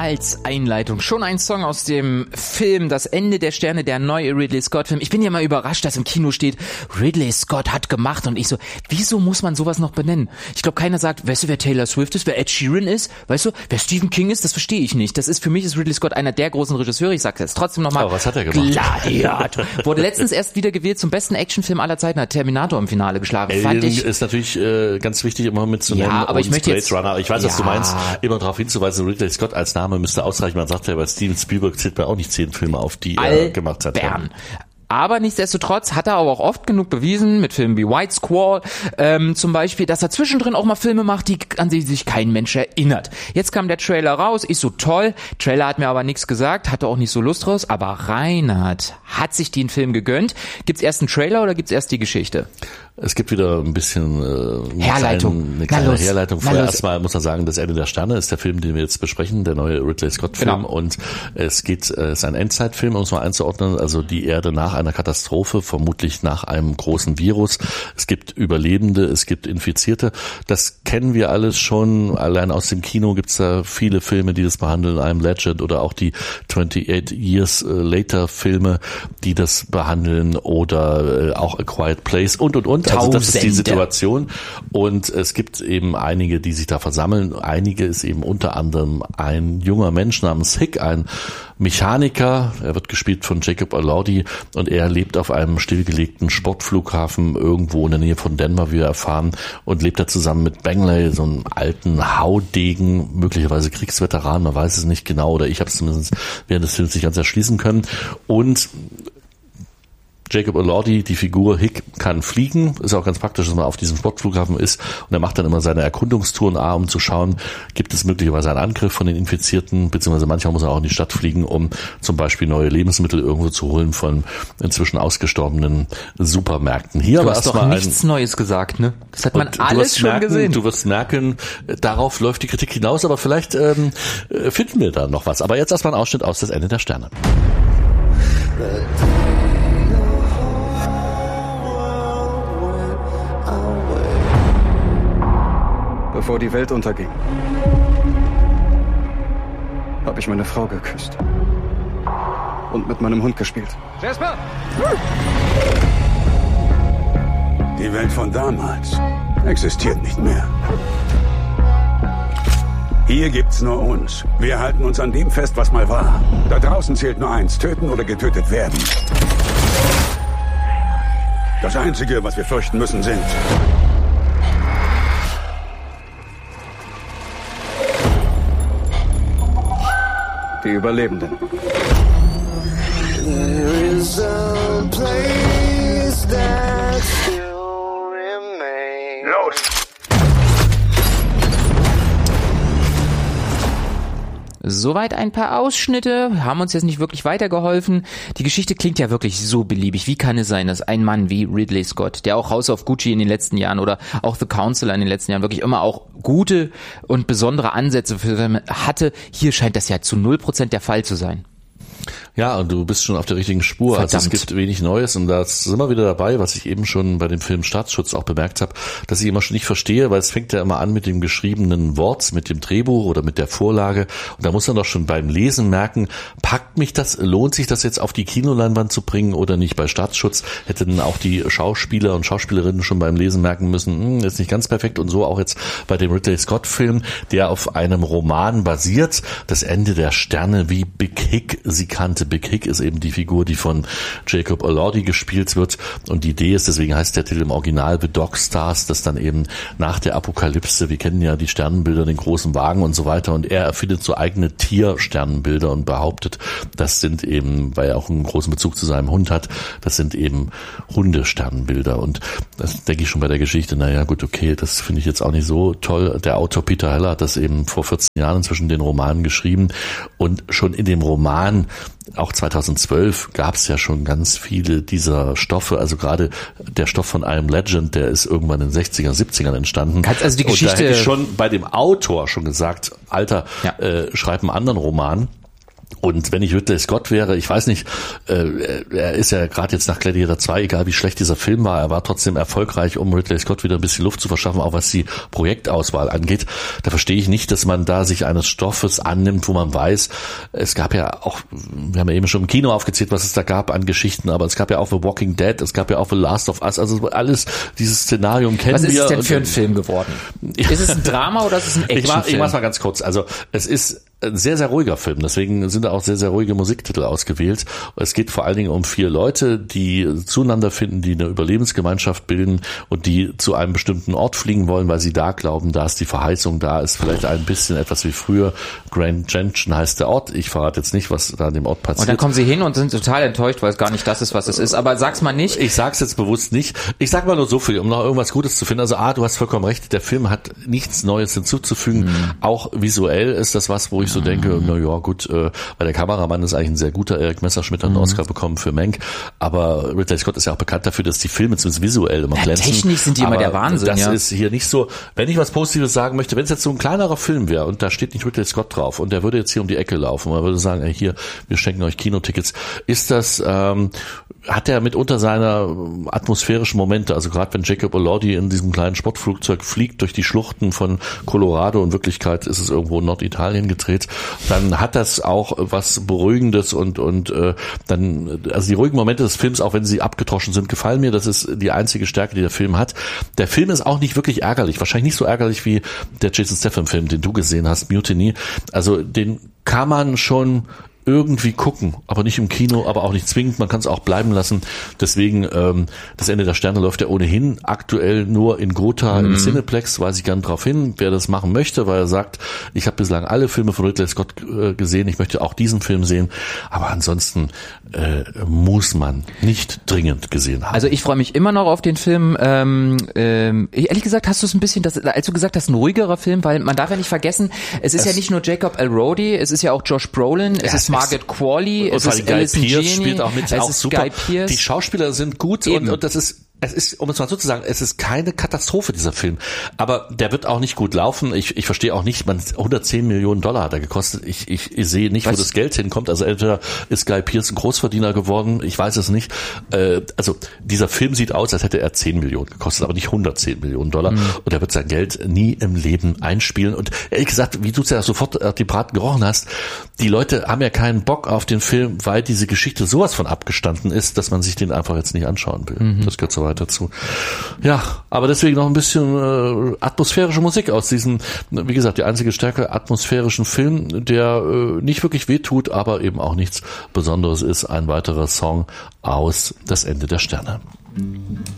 als Einleitung schon ein Song aus dem Film Das Ende der Sterne, der neue Ridley Scott-Film. Ich bin ja mal überrascht, dass im Kino steht, Ridley Scott hat gemacht, und ich so, wieso muss man sowas noch benennen? Ich glaube, keiner sagt, weißt du, wer Taylor Swift ist, wer Ed Sheeran ist, weißt du, wer Stephen King ist, das verstehe ich nicht. Für mich ist Ridley Scott einer der großen Regisseure, ich sag's jetzt trotzdem nochmal. Aber was hat er gemacht? Gladiator. Wurde letztens erst wieder gewählt zum besten Actionfilm aller Zeiten, hat Terminator im Finale geschlagen. Alien ist natürlich ganz wichtig, immer mitzunehmen. Ja, aber ich möchte jetzt Runner. Ich weiß, was du meinst, immer darauf hinzuweisen, Ridley Scott als Name müsste ausreichen. Man sagt ja, bei Steven Spielberg zählt man auch nicht 10 Filme auf, die er gemacht hat. Bern. Aber nichtsdestotrotz hat er aber auch oft genug bewiesen, mit Filmen wie White Squall zum Beispiel, dass er zwischendrin auch mal Filme macht, an die sich kein Mensch erinnert. Jetzt kam der Trailer raus, ist so toll. Trailer hat mir aber nichts gesagt, hatte auch nicht so Lust draus. Aber Reinhard hat sich den Film gegönnt. Gibt's erst einen Trailer oder gibt's erst die Geschichte? Es gibt wieder ein bisschen Herleitung. Eine kleine Herleitung. Vorher erstmal muss man sagen, Das Ende der Sterne ist der Film, den wir jetzt besprechen, der neue Ridley Scott-Film. Genau. Und es ist ein Endzeitfilm, um es mal einzuordnen. Also die Erde nach einer Katastrophe, vermutlich nach einem großen Virus. Es gibt Überlebende, es gibt Infizierte. Das kennen wir alles schon. Allein aus dem Kino gibt es da viele Filme, die das behandeln. I'm Legend oder auch die 28 Years Later Filme, die das behandeln, oder auch A Quiet Place und. Also das ist die Situation, und es gibt eben einige, die sich da versammeln. Einige ist eben unter anderem ein junger Mensch namens Hick, ein Mechaniker. Er wird gespielt von Jacob Elordi, und er lebt auf einem stillgelegten Sportflughafen irgendwo in der Nähe von Denver, wie wir erfahren, und lebt da zusammen mit Bangley, so einem alten Haudegen, möglicherweise Kriegsveteran, man weiß es nicht genau, oder ich habe es zumindest während des Films nicht ganz erschließen können. Und Jacob Elordi, die Figur Hick, kann fliegen. Ist auch ganz praktisch, dass man auf diesem Sportflughafen ist. Und er macht dann immer seine Erkundungstouren, um zu schauen, gibt es möglicherweise einen Angriff von den Infizierten, beziehungsweise manchmal muss er auch in die Stadt fliegen, um zum Beispiel neue Lebensmittel irgendwo zu holen von inzwischen ausgestorbenen Supermärkten. Hier aber erstmal nichts Neues gesagt, ne? Das hat man alles schon gesehen. Du wirst merken, darauf läuft die Kritik hinaus, aber vielleicht finden wir da noch was. Aber jetzt erstmal ein Ausschnitt aus Das Ende der Sterne. Bevor die Welt unterging, habe ich meine Frau geküsst und mit meinem Hund gespielt. Jasper! Die Welt von damals existiert nicht mehr. Hier gibt's nur uns. Wir halten uns an dem fest, was mal war. Da draußen zählt nur eins: töten oder getötet werden. Das Einzige, was wir fürchten müssen, sind die Überlebenden. There is a place that still remains. Los! Soweit ein paar Ausschnitte, haben uns jetzt nicht wirklich weitergeholfen. Die Geschichte klingt ja wirklich so beliebig. Wie kann es sein, dass ein Mann wie Ridley Scott, der auch House of Gucci in den letzten Jahren oder auch The Counselor in den letzten Jahren wirklich immer auch gute und besondere Ansätze für Filme hatte, hier scheint das ja zu 0% der Fall zu sein. Ja, und du bist schon auf der richtigen Spur. Verdammt. Also es gibt wenig Neues, und da sind wir wieder dabei, was ich eben schon bei dem Film Staatsschutz auch bemerkt habe, dass ich immer schon nicht verstehe, weil es fängt ja immer an mit dem geschriebenen Wort, mit dem Drehbuch oder mit der Vorlage, und da muss man doch schon beim Lesen merken, packt mich das, lohnt sich das jetzt auf die Kinoleinwand zu bringen oder nicht? Bei Staatsschutz hätten auch die Schauspieler und Schauspielerinnen schon beim Lesen merken müssen, ist nicht ganz perfekt, und so auch jetzt bei dem Ridley Scott Film, der auf einem Roman basiert, Das Ende der Sterne, wie Big Hick sie kannte. Big Hick ist eben die Figur, die von Jacob Elordi gespielt wird, und die Idee ist, deswegen heißt der Titel im Original The Dog Stars, dass dann eben nach der Apokalypse, wir kennen ja die Sternenbilder, den großen Wagen und so weiter, und er erfindet so eigene Tiersternenbilder und behauptet, das sind eben, weil er auch einen großen Bezug zu seinem Hund hat, das sind eben Hundesternenbilder, und das denke ich schon bei der Geschichte, naja gut, okay, das finde ich jetzt auch nicht so toll. Der Autor Peter Heller hat das eben vor 14 Jahren inzwischen den Roman geschrieben, und schon in dem Roman, auch 2012, gab es ja schon ganz viele dieser Stoffe, also gerade der Stoff von I'm Legend, der ist irgendwann in den 60er, 70ern entstanden. Also die Geschichte, und da hätte ich schon bei dem Autor schon gesagt, Alter, schreib einen anderen Roman. Und wenn ich Ridley Scott wäre, ich weiß nicht, er ist ja gerade jetzt nach Gladiator 2, egal wie schlecht dieser Film war, er war trotzdem erfolgreich, um Ridley Scott wieder ein bisschen Luft zu verschaffen, auch was die Projektauswahl angeht. Da verstehe ich nicht, dass man da sich eines Stoffes annimmt, wo man weiß, es gab ja auch, wir haben ja eben schon im Kino aufgezählt, was es da gab an Geschichten, aber es gab ja auch The Walking Dead, es gab ja auch The Last of Us, also alles, dieses Szenarium kennen wir. Was ist es denn für ein Film geworden? Ist es ein Drama oder ist es ein Actionfilm? Ich mach's mal ganz kurz. Also es ist ein sehr, sehr ruhiger Film. Deswegen sind da auch sehr, sehr ruhige Musiktitel ausgewählt. Es geht vor allen Dingen um 4 Leute, die zueinander finden, die eine Überlebensgemeinschaft bilden und die zu einem bestimmten Ort fliegen wollen, weil sie da glauben, da ist die Verheißung, da ist vielleicht ein bisschen etwas wie früher. Grand Junction heißt der Ort. Ich verrate jetzt nicht, was da an dem Ort passiert. Und dann kommen sie hin und sind total enttäuscht, weil es gar nicht das ist, was es ist. Aber sag's mal nicht. Ich sag's jetzt bewusst nicht. Ich sag mal nur so viel, um noch irgendwas Gutes zu finden. Also du hast vollkommen recht. Der Film hat nichts Neues hinzuzufügen. Auch visuell ist das was, wo ich so denke, na ja, gut, weil der Kameramann ist eigentlich ein sehr guter. Eric Messerschmidt hat einen Oscar bekommen für Mank. Aber Ridley Scott ist ja auch bekannt dafür, dass die Filme zumindest visuell immer glänzen. Technisch sind die immer der Wahnsinn, das ist hier nicht so. Wenn ich was Positives sagen möchte, wenn es jetzt so ein kleinerer Film wäre und da steht nicht Ridley Scott drauf und der würde jetzt hier um die Ecke laufen und man würde sagen, ey, hier, wir schenken euch Kinotickets, ist das, hat er mitunter seine atmosphärischen Momente, also gerade wenn Jacob Elordi in diesem kleinen Sportflugzeug fliegt durch die Schluchten von Colorado, in Wirklichkeit ist es irgendwo in Norditalien gedreht, dann hat das auch was Beruhigendes und dann, also die ruhigen Momente des Films, auch wenn sie abgetroschen sind, gefallen mir, das ist die einzige Stärke, die der Film hat. Der Film ist auch nicht wirklich ärgerlich, wahrscheinlich nicht so ärgerlich wie der Jason Statham-Film, den du gesehen hast, Mutiny, also den kann man schon irgendwie gucken, aber nicht im Kino, aber auch nicht zwingend, man kann es auch bleiben lassen. Deswegen, das Ende der Sterne läuft ja ohnehin aktuell nur in Gotha im Cineplex, weise ich gern drauf hin, wer das machen möchte, weil er sagt, ich habe bislang alle Filme von Ridley Scott gesehen, ich möchte auch diesen Film sehen, aber ansonsten muss man nicht dringend gesehen haben. Also ich freue mich immer noch auf den Film. Ehrlich gesagt hast du es ein bisschen, als du gesagt hast, ein ruhigerer Film, weil man darf ja nicht vergessen, es ist ja nicht nur Jacob Elordi, es ist ja auch Josh Brolin, es ist Margaret Qualley, es ist Alison Janney, spielt auch mit, auch super. Guy Pearce. Die Schauspieler sind gut und das ist, um es mal so zu sagen, es ist keine Katastrophe, dieser Film. Aber der wird auch nicht gut laufen. Ich verstehe auch nicht, 110 Millionen Dollar hat er gekostet. Ich sehe nicht, wo das Geld hinkommt. Also entweder ist Guy Pearce ein Großverdiener geworden, ich weiß es nicht. Also dieser Film sieht aus, als hätte er 10 Millionen gekostet, aber nicht 110 Millionen Dollar. Und er wird sein Geld nie im Leben einspielen. Und ehrlich gesagt, wie du es ja sofort die Braten gerochen hast, die Leute haben ja keinen Bock auf den Film, weil diese Geschichte sowas von abgestanden ist, dass man sich den einfach jetzt nicht anschauen will. Das gehört so dazu. Ja, aber deswegen noch ein bisschen atmosphärische Musik aus diesem, wie gesagt, die einzige Stärke atmosphärischen Film, der nicht wirklich wehtut, aber eben auch nichts Besonderes ist. Ein weiterer Song aus Das Ende der Sterne.